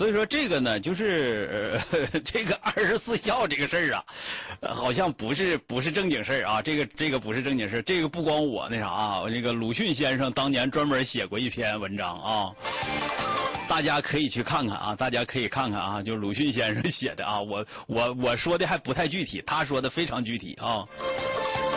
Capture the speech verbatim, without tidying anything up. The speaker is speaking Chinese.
所以说这个呢，就是呃这个二十四孝这个事儿啊，呃好像不是不是正经事儿啊。这个这个不是正经事儿，这个不光我那啥啊，那个鲁迅先生当年专门写过一篇文章啊。大家可以去看看啊，大家可以看看啊，就是鲁迅先生写的啊，我我我说的还不太具体，他说的非常具体啊。